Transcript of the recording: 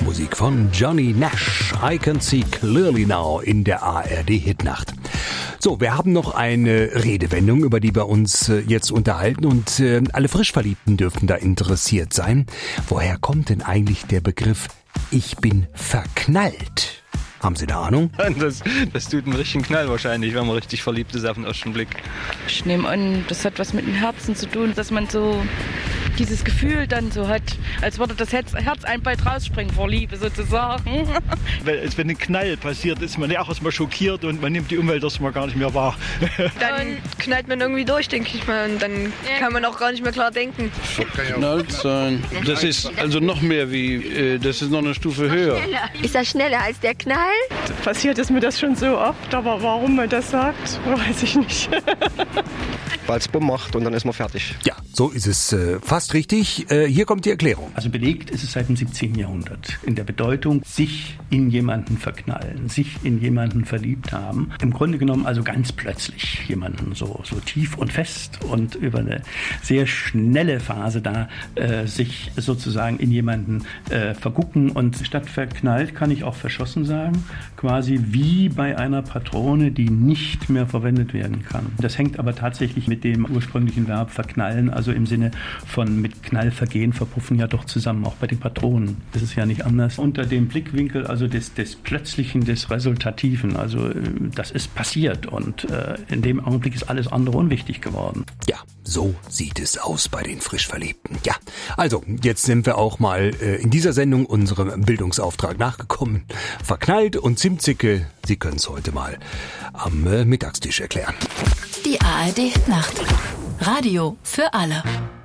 Musik von Johnny Nash. I Can See Clearly Now in der ARD-Hitnacht. So, wir haben noch eine Redewendung, über die wir uns jetzt unterhalten und alle Frischverliebten dürften da interessiert sein. Woher kommt denn eigentlich der Begriff "Ich bin verknallt"? Haben Sie eine Ahnung? Das tut einen richtigen Knall wahrscheinlich, wenn man richtig verliebt ist auf den ersten Blick. Ich nehme an, das hat was mit dem Herzen zu tun, dass man so dieses Gefühl dann so hat, als würde das Herz einem bald rausspringen vor Liebe sozusagen. Wenn ein Knall passiert, ist man ja auch erstmal schockiert und man nimmt die Umwelt erstmal gar nicht mehr wahr. Dann knallt man irgendwie durch, denke ich mal, und dann kann man auch gar nicht mehr klar denken. Verknallt sein. Das ist also noch mehr das ist noch eine Stufe höher. Ist das schneller als der Knall? Passiert ist mir das schon so oft, aber warum man das sagt, weiß ich nicht. Weil es Bumm macht und dann ist man fertig. Ja, so ist es fast richtig. Hier kommt die Erklärung. Also belegt ist es seit dem 17. Jahrhundert. In der Bedeutung, sich in jemanden verknallen, sich in jemanden verliebt haben. Im Grunde genommen also ganz plötzlich jemanden so tief und fest und über eine sehr schnelle Phase da sich sozusagen in jemanden vergucken. Und statt verknallt kann ich auch verschossen sagen. Quasi wie bei einer Patrone, die nicht mehr verwendet werden kann. Das hängt aber tatsächlich mit dem ursprünglichen Verb verknallen, also im Sinne von mit Knall vergehen, verpuffen ja doch zusammen, auch bei den Patronen. Das ist ja nicht anders. Unter dem Blickwinkel also des Plötzlichen, des Resultativen, also das ist passiert und in dem Augenblick ist alles andere unwichtig geworden. Ja, so sieht es aus bei den Frischverliebten. Ja, also jetzt sind wir auch mal in dieser Sendung unserem Bildungsauftrag nachgekommen. Verknallt und Zimtzicke, Sie können es heute mal am Mittagstisch erklären. Die ARD-Nacht. Radio für alle.